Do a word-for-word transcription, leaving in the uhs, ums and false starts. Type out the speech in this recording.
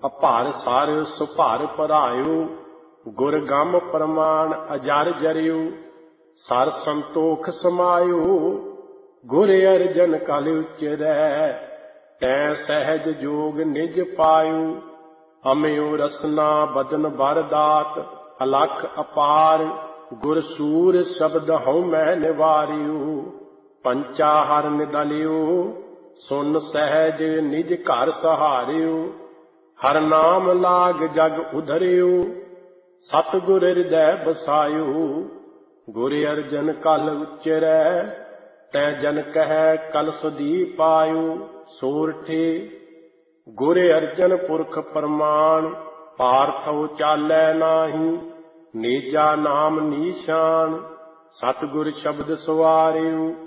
ਅਭਰ sir ਸੁਭਰ ਭਰਾਇਓ, ਗੁਰ ਗਮ ਪ੍ਰਮਾਣ ਅਜਰ ਜਰਿਓ। Sir ਸੰਤੋਖ ਸਮਾਇਓ, ਗੁਰ ਅਰਜਨ ਕਲ ਉਚਰੈ। ਤੈ ਸਹਿਜ ਜੋਗ ਨਿਜ ਪਾਇਓ, ਅਮਿਓ ਰਸਨਾ ਬਦਨ ਬਰ ਦਾਤ। ਅਲਖ ਅਪਾਰ ਗੁਰ ਸੂਰ ਸ਼ਬਦ ਹਉ ਮੈਂ ਨਿਵਾਰਿਓ। ਪੰਚਾ ਹਰ ਨਿਦਲਿਓ, ਸੁਨ ਸਹਿਜ ਨਿਜ ਘਰ ਸਹਾਰਿਓ। ਹਰ ਨਾਮ ਲਾਗ ਜਗ ਉਧਰਿਓ, ਸਤਿਗੁਰ ਹਿਰਦੈ ਬਸਾਇਓ। ਗੁਰ ਅਰਜਨ ਕਲ ਉਚਰੈ, ਤੈ ਜਨ ਕਹਿ ਕਲ ਸੁਦੀਪ ਪਾਇਓ। ਸੋਰਠੇ ਗੁਰ ਅਰਜਨ ਪੁਰਖ ਪ੍ਰਮਾਣ, ਪਾਰਥਉ ਚਾਲੈ ਨਾਹੀ। ਨੇਜਾ ਨਾਮ ਨੀਸ਼ਾਨ, ਸਤਿਗੁਰ ਸ਼ਬਦ ਸਵਾਰਿਓ।